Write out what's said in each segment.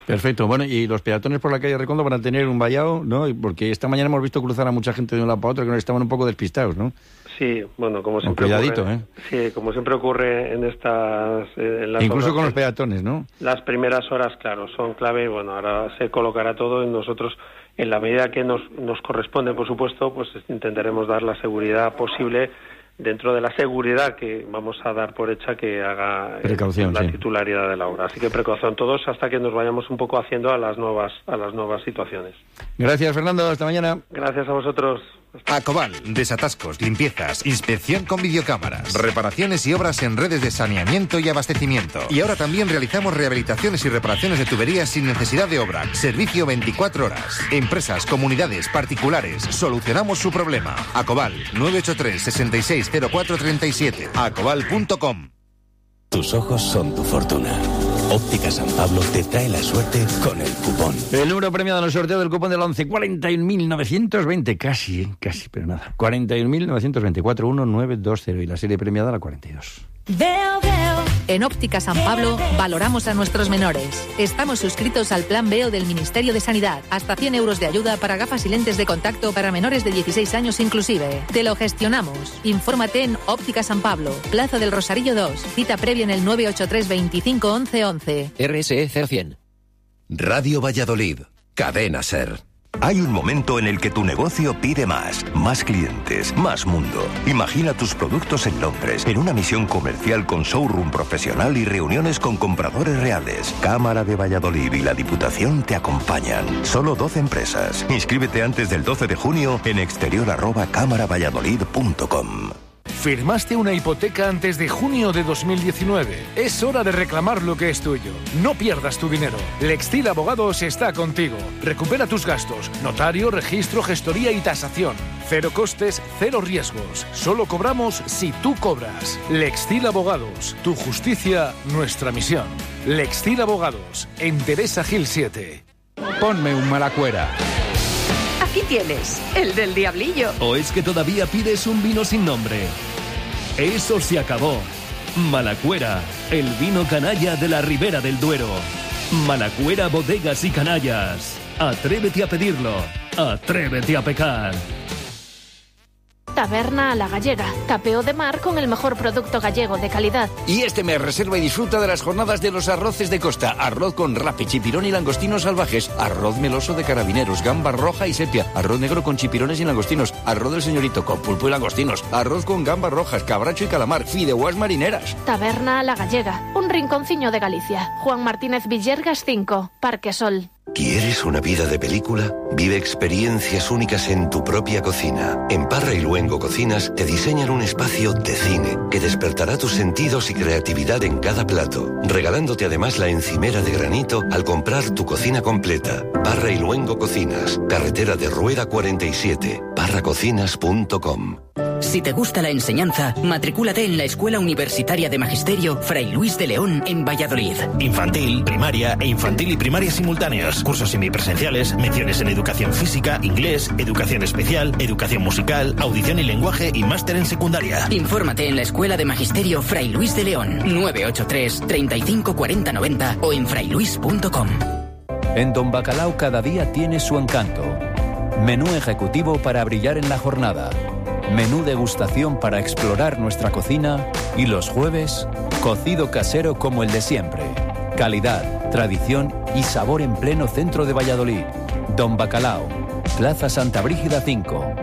Perfecto. Bueno, y los peatones por la calle Recondo van a tener un vallado, ¿no? Porque esta mañana hemos visto cruzar a mucha gente de un lado para otro que estaban un poco despistados, ¿no? Sí, bueno, como siempre cuidadito, ocurre, sí, como siempre ocurre en estas... incluso horas, con los peatones, ¿no? Las primeras horas, claro, son clave. Bueno, ahora se colocará todo y nosotros, en la medida que nos corresponde, por supuesto, pues intentaremos dar la seguridad posible dentro de la seguridad que vamos a dar por hecha que haga la titularidad de la obra. Así que precaución todos hasta que nos vayamos un poco haciendo a las nuevas situaciones. Gracias, Fernando. Hasta mañana. Gracias a vosotros. Acobal, desatascos, limpiezas, inspección con videocámaras, reparaciones y obras en redes de saneamiento y abastecimiento. Y ahora también realizamos rehabilitaciones y reparaciones de tuberías sin necesidad de obra. Servicio 24 horas. Empresas, comunidades, particulares. Solucionamos su problema. Acobal, 983 660437. Acobal.com. Tus ojos son tu fortuna. Óptica San Pablo te trae la suerte con el cupón. El número premiado en el sorteo del cupón del 11, 41.920. Casi, pero nada. 41.920, 41920. Y la serie premiada, la 42. Veo. En Óptica San Pablo valoramos a nuestros menores. Estamos suscritos al Plan Veo del Ministerio de Sanidad. Hasta 100 euros de ayuda para gafas y lentes de contacto para menores de 16 años inclusive. Te lo gestionamos. Infórmate en Óptica San Pablo, Plaza del Rosarillo 2. Cita previa en el 983 25 11 11. RSE 0100. Radio Valladolid. Cadena SER. Hay un momento en el que tu negocio pide más clientes, más mundo. Imagina tus productos en Londres, en una misión comercial con showroom profesional y reuniones con compradores reales. Cámara de Valladolid y la Diputación te acompañan. Solo 12 empresas. Inscríbete antes del 12 de junio en exterior@camaravalladolid.com. ¿Firmaste una hipoteca antes de junio de 2019? Es hora de reclamar lo que es tuyo. No pierdas tu dinero. Lextil Abogados está contigo. Recupera tus gastos. Notario, registro, gestoría y tasación. Cero costes, cero riesgos. Solo cobramos si tú cobras. Lextil Abogados. Tu justicia, nuestra misión. Lextil Abogados. En Teresa Gil 7. Ponme un Malacuera. Aquí tienes, el del diablillo. ¿O es que todavía pides un vino sin nombre? Eso se acabó. Malacuera, el vino canalla de la Ribera del Duero. Malacuera, bodegas y canallas. Atrévete a pedirlo. Atrévete a pecar. Taberna a la Gallega, tapeo de mar con el mejor producto gallego de calidad. Y este mes reserva y disfruta de las jornadas de los arroces de costa. Arroz con rape, chipirón y langostinos salvajes. Arroz meloso de carabineros, gamba roja y sepia. Arroz negro con chipirones y langostinos. Arroz del señorito con pulpo y langostinos. Arroz con gambas rojas, cabracho y calamar. Fideuás marineras. Taberna a la Gallega, un rinconciño de Galicia. Juan Martínez Villergas 5, Parque Sol. ¿Quieres una vida de película? Vive experiencias únicas en tu propia cocina. En Parra y Luengo Cocinas te diseñan un espacio de cine que despertará tus sentidos y creatividad en cada plato, regalándote además la encimera de granito al comprar tu cocina completa. Parra y Luengo Cocinas, carretera de Rueda 47, parracocinas.com. Si te gusta la enseñanza, matricúlate en la Escuela Universitaria de Magisterio Fray Luis de León en Valladolid. Infantil, primaria e infantil y primaria simultáneos. Cursos semipresenciales, menciones en educación física, inglés, educación especial, educación musical, audición y lenguaje y máster en secundaria. Infórmate en la Escuela de Magisterio Fray Luis de León, 983 35 40 90 o en frayluis.com. En Don Bacalao cada día tiene su encanto. Menú ejecutivo para brillar en la jornada. Menú degustación para explorar nuestra cocina y los jueves, cocido casero como el de siempre. Calidad, tradición y sabor en pleno centro de Valladolid. Don Bacalao, Plaza Santa Brígida 5.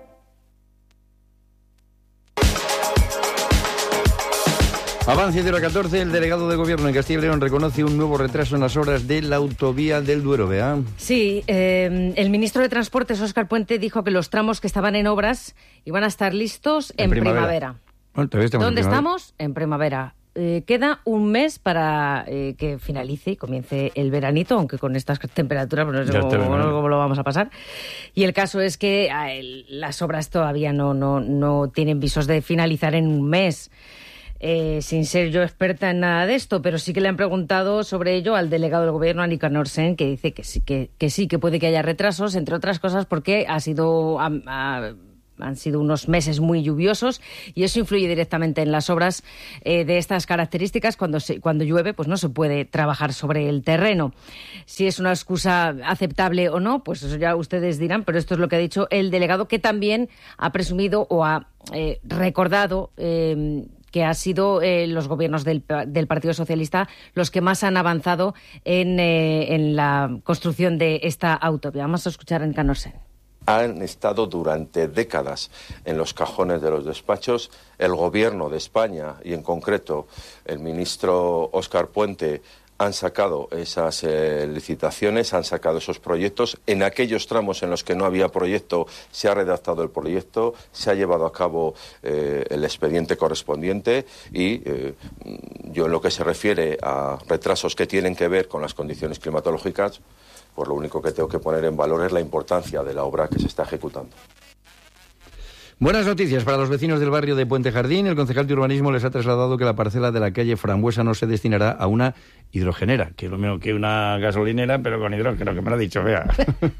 Avance de la 14, el delegado de Gobierno en Castilla y León reconoce un nuevo retraso en las obras de la autovía del Duero, ¿vea? Sí, el ministro de Transportes, Óscar Puente, dijo que los tramos que estaban en obras iban a estar listos en primavera. Bueno, ¿Dónde estamos? En primavera. Queda un mes para que finalice y comience el veranito, aunque con estas temperaturas pues no sé cómo lo vamos a pasar. Y el caso es que las obras todavía no tienen visos de finalizar en un mes. Sin ser yo experta en nada de esto, pero sí que le han preguntado sobre ello al delegado del Gobierno, a Nicanor Sen, que dice que sí, que puede que haya retrasos, entre otras cosas porque ha han sido unos meses muy lluviosos y eso influye directamente en las obras de estas características. Cuando llueve, pues no se puede trabajar sobre el terreno. Si es una excusa aceptable o no, pues eso ya ustedes dirán, pero esto es lo que ha dicho el delegado, que también ha presumido o ha recordado que ha sido los gobiernos del Partido Socialista los que más han avanzado en la construcción de esta autovía. Vamos a escuchar en Canorsen. Han estado durante décadas en los cajones de los despachos. El Gobierno de España y, en concreto, el ministro Óscar Puente han sacado esas licitaciones, han sacado esos proyectos. En aquellos tramos en los que no había proyecto se ha redactado el proyecto, se ha llevado a cabo el expediente correspondiente y yo, en lo que se refiere a retrasos que tienen que ver con las condiciones climatológicas, pues lo único que tengo que poner en valor es la importancia de la obra que se está ejecutando. Buenas noticias para los vecinos del barrio de Puente Jardín. El concejal de urbanismo les ha trasladado que la parcela de la calle Frambuesa no se destinará a una hidrogenera, que es lo mismo que una gasolinera, pero con hidrógeno, que me lo ha dicho, vea.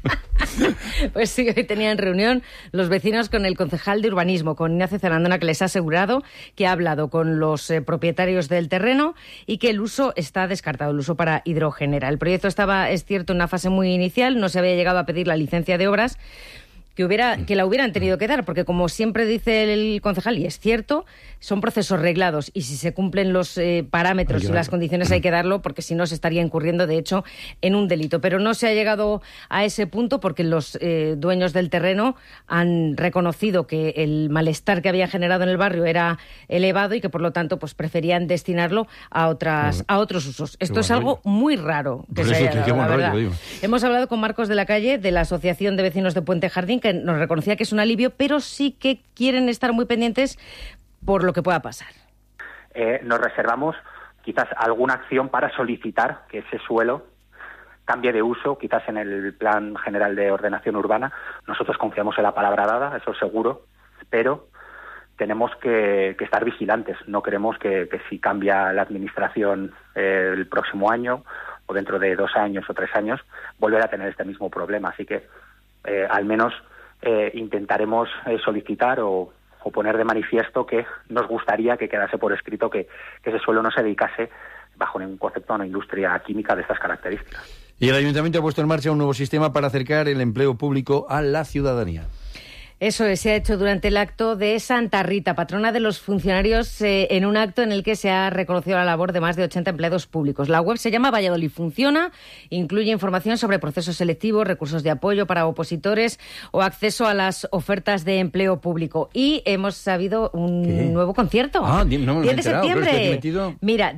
Pues sí, hoy tenían reunión los vecinos con el concejal de urbanismo, con Ignacio Zarandona, que les ha asegurado que ha hablado con los propietarios del terreno y que el uso está descartado, el uso para hidrogenera. El proyecto estaba, es cierto, en una fase muy inicial, no se había llegado a pedir la licencia de obras, que la hubieran tenido que dar, porque como siempre dice el concejal, y es cierto, son procesos reglados y si se cumplen los parámetros y las condiciones hay que darlo, porque si no se estaría incurriendo, de hecho, en un delito. Pero no se ha llegado a ese punto porque los dueños del terreno han reconocido que el malestar que había generado en el barrio era elevado y que, por lo tanto, pues preferían destinarlo a otros usos. Esto es algo muy raro que se haya dado, la verdad. Hemos hablado con Marcos de la Calle, de la Asociación de Vecinos de Puente Jardín, que nos reconocía que es un alivio, pero sí que quieren estar muy pendientes por lo que pueda pasar. Nos reservamos quizás alguna acción para solicitar que ese suelo cambie de uso, quizás en el Plan General de Ordenación Urbana. Nosotros confiamos en la palabra dada, eso seguro, pero tenemos que estar vigilantes. No queremos que si cambia la administración el próximo año o dentro de 2 años o 3 años, volver a tener este mismo problema. Así que al menos intentaremos solicitar o poner de manifiesto que nos gustaría que quedase por escrito que ese suelo no se dedicase bajo ningún concepto a una industria química de estas características. Y el Ayuntamiento ha puesto en marcha un nuevo sistema para acercar el empleo público a la ciudadanía. Eso se ha hecho durante el acto de Santa Rita, patrona de los funcionarios, en un acto en el que se ha reconocido la labor de más de 80 empleados públicos. La web se llama Valladolid Funciona, incluye información sobre procesos selectivos, recursos de apoyo para opositores o acceso a las ofertas de empleo público. Y hemos sabido un nuevo concierto. No me he 10 de enterado, septiembre. Mira,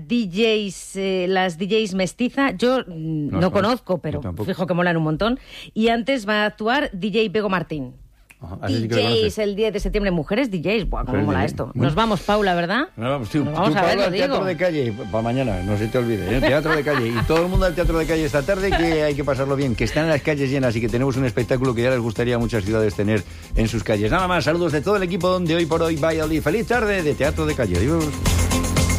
las DJs Mestiza, yo no conozco, pero fijo que molan un montón. Y antes va a actuar DJ Bego Martín. DJs el 10 de septiembre, mujeres DJs. Buah, cómo mola esto. Nos vamos, Paula, ¿verdad? Nos vamos a ver, Paula, al Teatro de Calle, para mañana, no se te olvide, ¿eh? Teatro de Calle. Y todo el mundo al Teatro de Calle esta tarde, que hay que pasarlo bien, que están las calles llenas y que tenemos un espectáculo que ya les gustaría a muchas ciudades tener en sus calles. Nada más, saludos de todo el equipo de Hoy por Hoy Valladolid. Feliz tarde de Teatro de Calle. Adiós.